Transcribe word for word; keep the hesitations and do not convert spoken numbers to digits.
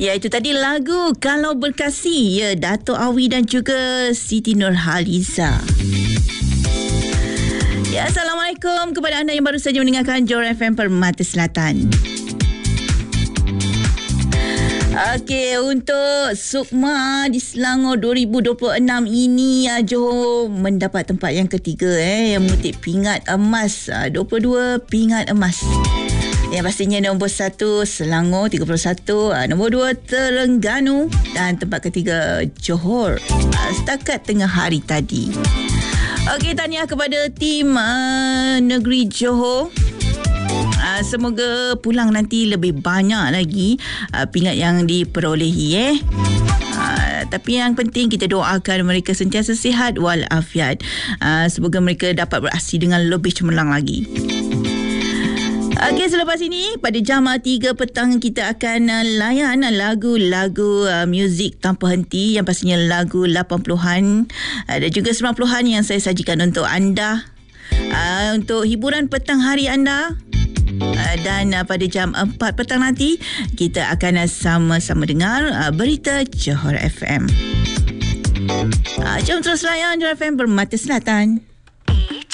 Ya, itu tadi lagu Kalau Berkasih, ya, Dato' Awi dan juga Siti Nurhaliza. Ya, Assalamualaikum kepada anda yang baru saja mendengarkan Johor F M Permata Selatan. Okey, untuk Sukma di Selangor dua ribu dua puluh enam ini, uh, Johor mendapat tempat yang ketiga eh, yang mengutip pingat emas, uh, dua puluh dua pingat emas. Yang pastinya nombor satu Selangor tiga puluh satu, uh, nombor dua Terengganu dan tempat ketiga Johor uh, setakat tengah hari tadi. Okey, tahniah kepada tim uh, negeri Johor. Uh, semoga pulang nanti lebih banyak lagi uh, pingat yang diperolehi eh. Uh, tapi yang penting kita doakan mereka sentiasa sihat walafiat. Uh, semoga mereka dapat beraksi dengan lebih cemerlang lagi. Okey, selepas ini pada jam tiga petang kita akan uh, layan uh, lagu-lagu uh, muzik tanpa henti yang pastinya lagu lapan puluhan uh, dan juga sembilan puluhan yang saya sajikan untuk anda uh, untuk hiburan petang hari anda. Uh, dan uh, pada jam empat petang nanti kita akan uh, sama-sama dengar uh, berita Johor F M. Uh, jom terus layan Johor F M Permata Selatan.